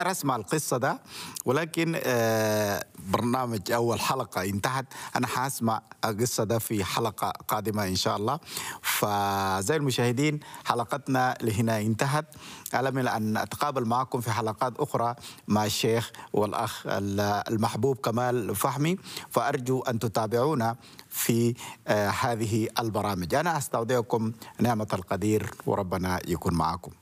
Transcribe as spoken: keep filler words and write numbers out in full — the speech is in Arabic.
اسمع القصة ده، ولكن آه، برنامج أول حلقة انتهت. أنا حاسمع القصة ده في حلقة قادمة إن شاء الله. فزي المشاهدين حلقتنا لهنا انتهت. ألمل أن أتقابل معكم في حلقات أخرى مع الشيخ والأخ المحبوب كمال فهمي، فأرجو أن تتابعونا في آه، هذه البرامج. أنا أستودعكم نعمة القدير وربنا يكون معكم.